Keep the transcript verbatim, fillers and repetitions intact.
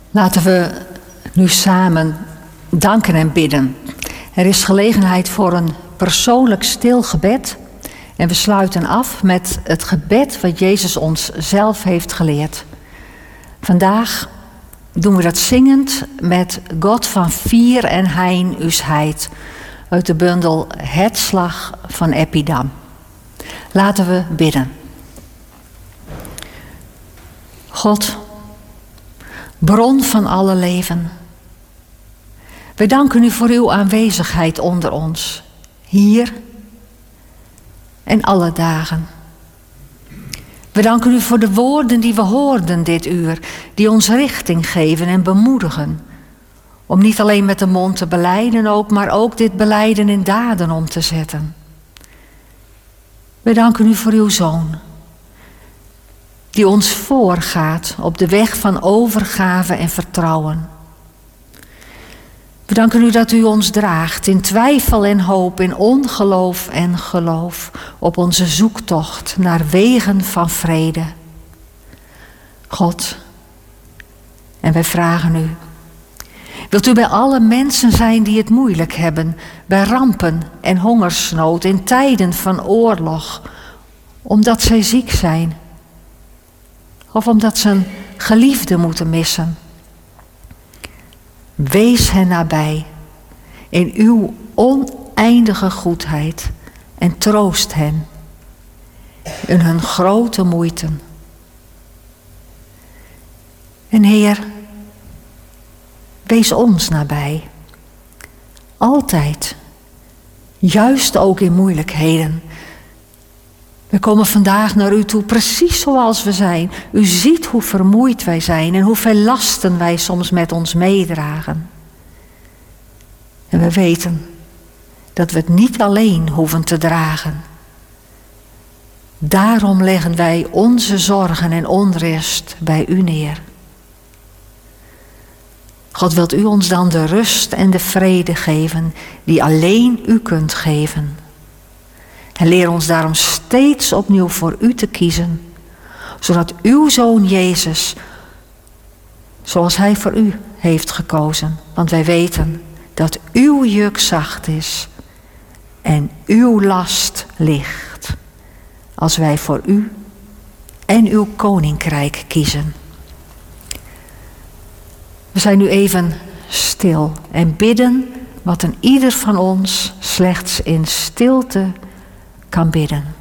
Laten we nu samen danken en bidden. Er is gelegenheid voor een persoonlijk stil gebed. En we sluiten af met het gebed wat Jezus ons zelf heeft geleerd. Vandaag doen we dat zingend met God van vier en hein us heit. Uit de bundel Het slag van Epidam. Laten we bidden. God, bron van alle leven. We danken u voor uw aanwezigheid onder ons, hier en alle dagen. We danken u voor de woorden die we hoorden dit uur, die ons richting geven en bemoedigen. Om niet alleen met de mond te belijden ook, maar ook dit belijden in daden om te zetten. We danken u voor uw Zoon, die ons voorgaat op de weg van overgave en vertrouwen. We danken u dat u ons draagt in twijfel en hoop, in ongeloof en geloof, op onze zoektocht naar wegen van vrede. God, en wij vragen u, wilt u bij alle mensen zijn die het moeilijk hebben, bij rampen en hongersnood, in tijden van oorlog, omdat zij ziek zijn, of omdat ze een geliefde moeten missen. Wees hen nabij in uw oneindige goedheid en troost hen in hun grote moeiten. En Heer, wees ons nabij, altijd, juist ook in moeilijkheden. We komen vandaag naar u toe, precies zoals we zijn. U ziet hoe vermoeid wij zijn en hoeveel lasten wij soms met ons meedragen. En we weten dat we het niet alleen hoeven te dragen. Daarom leggen wij onze zorgen en onrust bij u neer. God, wilt u ons dan de rust en de vrede geven die alleen u kunt geven. En leer ons daarom steeds opnieuw voor u te kiezen, zodat uw Zoon Jezus, zoals hij voor u heeft gekozen, want wij weten dat uw juk zacht is en uw last licht, als wij voor u en uw koninkrijk kiezen. We zijn nu even stil en bidden wat een ieder van ons slechts in stilte kan bidden.